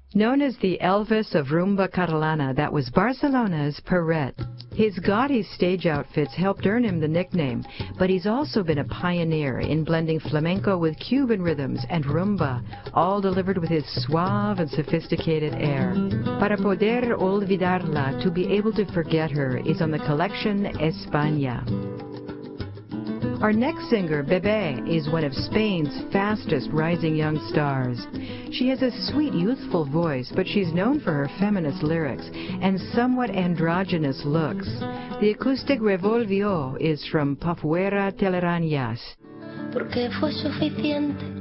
Known as the Elvis of Rumba Catalana, that was Barcelona's Perret. His gaudy stage outfits helped earn him the nickname, but he's also been a pioneer in blending flamenco with Cuban rhythms and rumba, all delivered with his suave and sophisticated air. Para poder olvidarla, to be able to forget her, is on the collection España. Our next singer, Bebé, is one of Spain's fastest rising young stars. She has a sweet, youthful voice, but she's known for her feminist lyrics and somewhat androgynous looks. The acoustic Revolvió is from Pafuera Telarañas. Porque fue suficiente